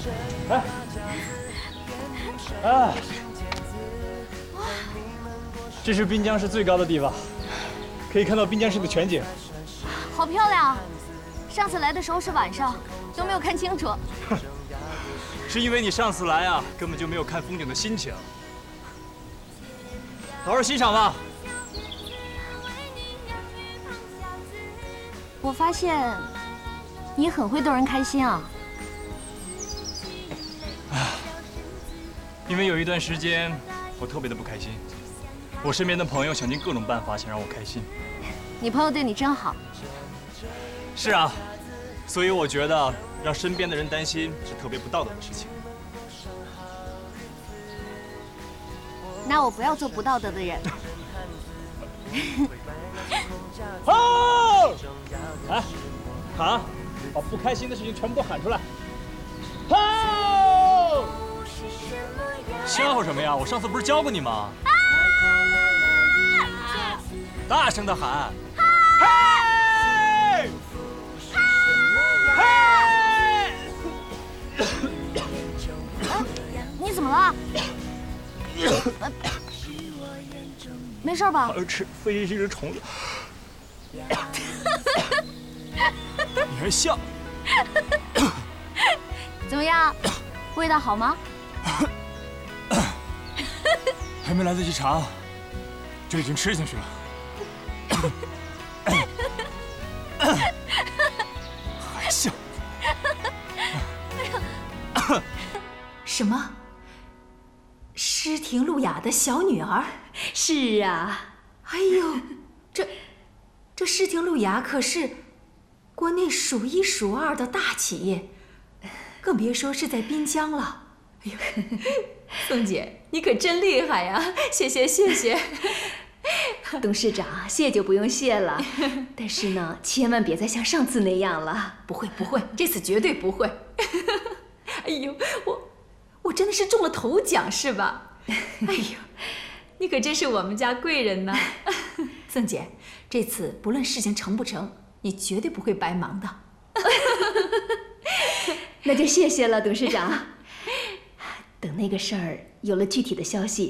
来，啊，这是滨江市最高的地方，可以看到滨江市的全景。 好漂亮！上次来的时候是晚上，都没有看清楚。 是因为你上次来啊，根本就没有看风景的心情。好好欣赏吧。 我发现你很会逗人开心啊。 因为有一段时间我特别的不开心，我身边的朋友想尽各种办法想让我开心。 你朋友对你真好。 是啊，所以我觉得让身边的人担心是特别不道德的事情。 那我不要做不道德的人。 吼！来，喊，把不开心的事情全部都喊出来。吼！笑话什么呀？我上次不是教过你吗？大声的喊！嘿！嘿！ 你怎么了？没事吧？ 吃飞是一只虫子。你还笑？ 怎么样？味道好吗？ 还没来得及尝，就已经吃进去了。还笑？ 什么？诗婷路雅的小女儿？ 是啊。 哎呦，这诗婷路雅可是国内数一数二的大企业，更别说是在滨江了。哎呦， 凤姐，你可真厉害呀！谢谢谢谢。董事长，谢就不用谢了，但是呢，千万别再像上次那样了。 不会不会，这次绝对不会。哎呦，我真的是中了头奖是吧？哎呦， 你可真是我们家贵人呐。 凤姐，这次不论事情成不成，你绝对不会白忙的。 那就谢谢了，董事长。等那个事儿有了具体的消息，